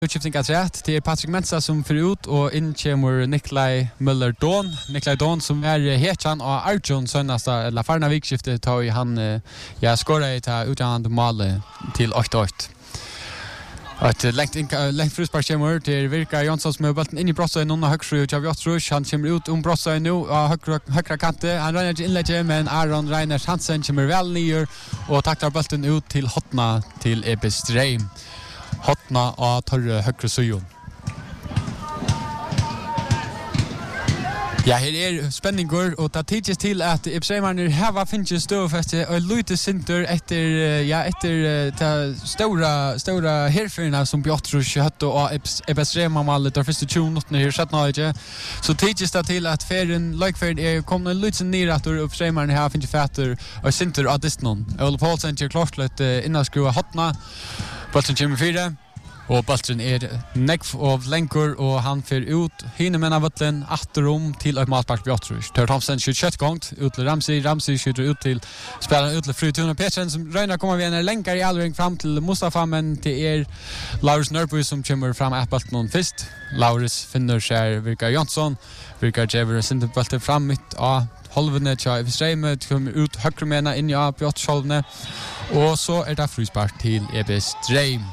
Utskiftning att rätt. Det är Patrik Mensa som för ut och in kommer Nikolaj Möller-Dawn. Nikolaj Dawn som är hetjan av Arjun senaste eller förra vikskiftet tar han skorar ett utan mål till 8-8. Att längt frispark kommer till Virka Jansson som har bollen in i brossa någon högre och Javjotrush han kommer ut brossa nu högra kante han rör inte inlägg men Aron Reiners Hansen kommer väl ner och taktar bollen ut till Hotna till Ebestrheim. Hotna av torre högre sujon. Ja, här är spänningar och det tids till att Ebestrheimarna har finns stövfäste och lite center efter stora herferna som Bjotrush hade och Ebestrheimarna där första 20 minuterna här satt något. Så tids det till att färden likefärd är kommer lite ner att Ebestrheimarna har finns fatter och center av distan. Olof Paulsen gör klart lite innan skruva Hotna. Bollen kommer 4 och bollen är neck av länkor och han för ut hinner bollen återom till ett målspark Bjotrush. Tar Thomsen skjuter gångt ut till Ramsey skjuter ut till spelaren ut till Frutuna Petersen som rönar kommer vi en länkar i allring fram till Mustafa men det är Laurus Nörby som kommer fram att bollen först. Laurus finner sig Virka Jansson. Virka Jever sänder bollen fram mitt av halvne till Ebestrheim kommer ut högre mena in i Bjotrush och så är det frispark till Ebestrheim.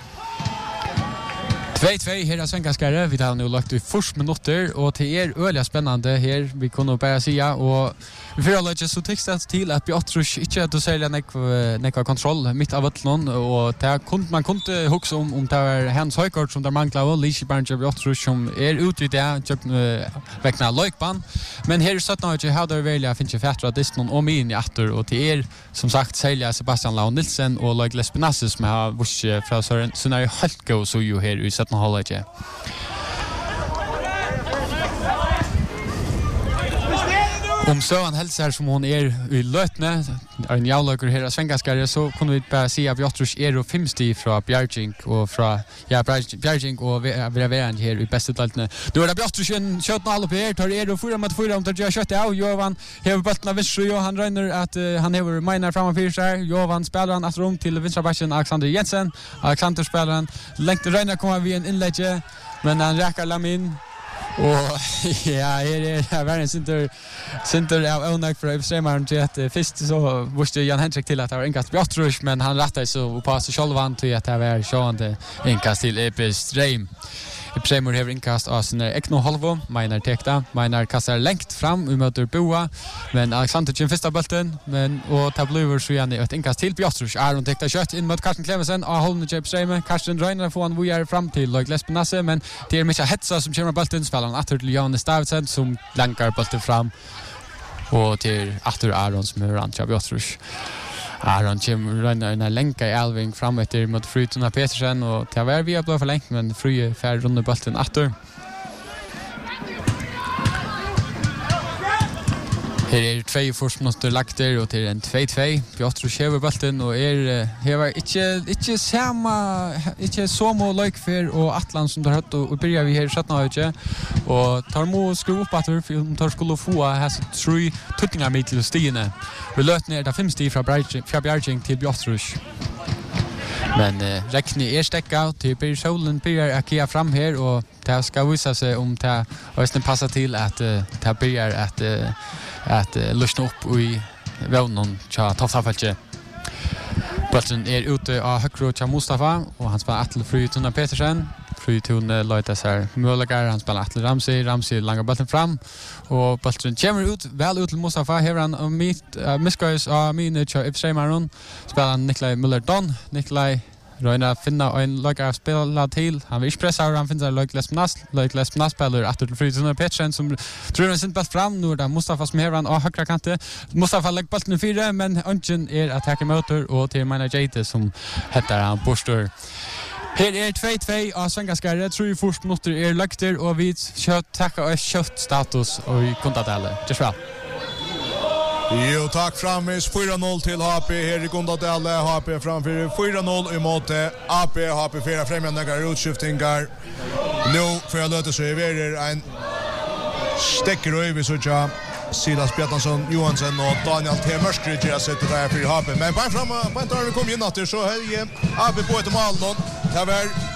2-2 här är Svenskaskare. Vi har nu lagt i första minuter och det är öliga spännande här. Vi kunde bara säga och vi får alla så textat till att Bjotrush inte att säga nekva kontroll mitt av vattnon och man kunde huxa om det var Hans Höjkort som där manglar och Lishi Barnje Bjotrush som är ute i det väckna lökban. Men här så att nu har det välja finns ju fättra distan om in i åter och det är som sagt Selja Sebastian Lau Nilsen och Lag Lespenassis som har vuxit från så när helt gå så ju här i sätten hålla inte. Om Sören hälsar som hon är i Lötne, en jävlager här i Svenskaskare, så kunde vi bara säga att Bjotrush är och 5 steg från Bjärging och från Bjärging och Veraverand här i bästa Lötne. Då är det Bjotrush en kött all upp här, tar är och 4-4 om det gör kött av Jovan. Här bollen av Vissru och han ränner att han har miner framför sig. Jovan spelar han att rum till vänstra backen Alexander Jensen. Alexander spelar han längt ränner kommer vi en inlägg men han räcker Lamin. Och ja, här är världens center av Onak för Ebestrheimarna till att först så visste Jan Henrik till att det var inkast Bjotrush men han rättade så på sig själv till att det var sjönde inkast till Ebestrheim. Ebestrheim har inkast av sin Ekno Halvo, Meinar kastar längt fram och möter Boa men Alexander Jim första bollen men och tabluver så igen ett inkast till Bjotrush. Aron täckte kött in mot Karsten Clemensen och håller Ebestrheim. Karsten Reiner får han via fram till Lag Lespenasse men det är Micha Hetsa som kommer bollen spelar han åter till Jan Stavsen som länkar bollen fram och till åter Aron som hör Antja Bjotrush. Aron kommer en länka i Alving fram efter mot Frutuna Petersen och det var vi har blivit förlängt men Fruje färd runder bollen åter. Här är 2 första minuter lagt där och till en 2-2. Bjotrush häver bollen och häver inte samma inte så lika för och Atlant som där hött och börjar vi här 17 och tar mo skruva upp att vi tar skulle få här 3 tuttingar med till stigene. Vi löt ner där 5 steg från Bjärging till Bjotrush. Men räkni är stäcka till Birger Solen börjar att fram här och det ska visa sig om det och passar till att det börjar att lyssna upp i vävnen till Toftafältet. Bollen är ute av högre till Mustafa och han spelar till Frutuna Petersen. Frutuna löjtar sig möjligar, han spelar till Ramsey langar bollen fram och bollen kommer väl ut till Mustafa. Här han missgöjs av minut till Ebestrheimarna. Spelar Nikolaj Möller-Dawn. Nikolaj Röna finna en lagar spela till. Han vill pressa han finner Lag Lespenas spelar att till Frutuna Petersen som tror han sent fram nu där Mustafa som här han och högra kante. Mustafa lägger bollen 4 men Anchen är attacker motor och till Mina Jate som heter han Buster. Här är 2-2 av Svenskaskare. 3 första minuter är lagt där och vi tackar och kött status och i kontatelle. Det är Jo, tack framis 4-0 till HP här i Kondadale. HP framför 4-0 emot AP. HP fyra främjande utskiftningar. Nu får jag löta sig över en stäcker över så tja Silas Bjarnason Johansson och Daniel T. Mörskrig har sett det där för HP. Men bara fram på en tar vi kom in att det så här AP på ett mål då. Det var